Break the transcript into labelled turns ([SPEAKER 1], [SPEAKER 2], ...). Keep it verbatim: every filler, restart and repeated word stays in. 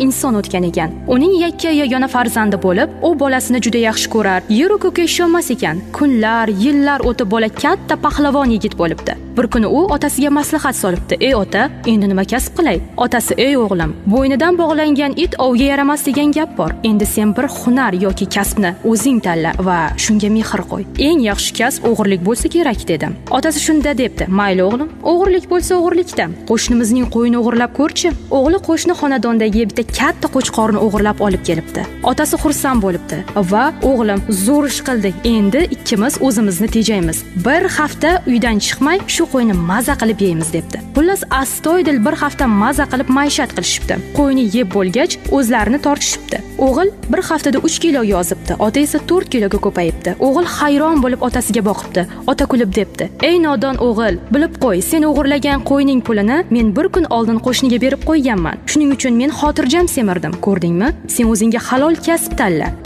[SPEAKER 1] inson o'tgan ekan. Uning yakka yagona farzandi bo'lib, u bolasini juda yaxshi ko'rar, yer-u ko'kka ishonmas ekan. Kunlar, yillar o'tib bola katta pahlavon yigit bo'libdi. Bir kuni u otasiga maslahat solibdi. "Ey ota, endi nima kasb qilay?" Otasi: "Ey o'g'lim, bo'ynidan bog'langan it ovga yaramas degan gap bor. Endi sen bir hunar yoki kasbni o'zing tanla va shunga mehr qo'y. Eng yaxshi kasb o'g'irlik bo'lsa kerak" dedi. Otasi shunda debdi: "Mayli o'g'lim, o'g'irlik bo'lsa o'g'irlikda. Qo'shnimizning qo'yini o'g'irlab ko'rchi." O'g'li qo'shni xonadondagi bitta katta qo'chqorni o'g'irlab olib kelibdi. Otasi xursand bo'libdi va "O'g'lim, zo'r ish qildik. Endi ikkimiz o'zimizni tejaymiz. Bir hafta uydan chiqmay shu qo'yni maza qilib yeymiz" debdi. Xullas, astoydil bir hafta maza qilib maishat qilishibdi. Qo'yni yeb bo'lgach, o'zlarini tortishibdi. O'g'il bir haftada uch kilo yozibdi, ota esa to'rt kiloga ko'payibdi. O'g'il hayron bo'lib otasiga boqibdi. Ota kulib debdi: "Ey nodon o'g'il, bilib qo'y, sen o'g'irlagan qo'yning pulini men bir kun oldin qo'shniga berib qo'yganman. Shuning uchun men xotirjam semirdim. Ko'rdingmi? Sen o'zingga halol kasb tanla.